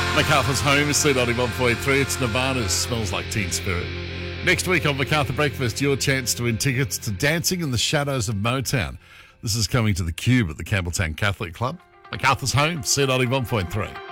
MacArthur's Home is C91.3. It's Nirvana's Smells Like Teen Spirit. Next week on MacArthur Breakfast, your chance to win tickets to Dancing in the Shadows of Motown. This is coming to the Cube at the Campbelltown Catholic Club. MacArthur's Home, C91.3.